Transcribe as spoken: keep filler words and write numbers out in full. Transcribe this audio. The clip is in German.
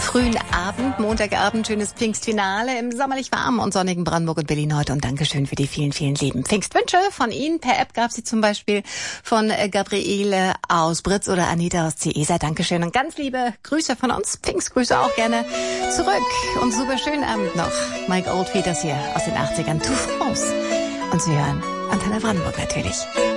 frühen Abend, Montagabend, schönes Pfingstfinale im sommerlich warmen und sonnigen Brandenburg und Berlin heute. Und Dankeschön für die vielen, vielen lieben Pfingstwünsche von Ihnen. Per App gab sie zum Beispiel von Gabriele aus Britz oder Anita aus Ciesa. Dankeschön und ganz liebe Grüße von uns. Pfingstgrüße auch gerne zurück. Und super schönen Abend noch. Mike Oldfield, das hier aus den achtzigern. Tout France. Und Sie hören Antenne Brandenburg natürlich.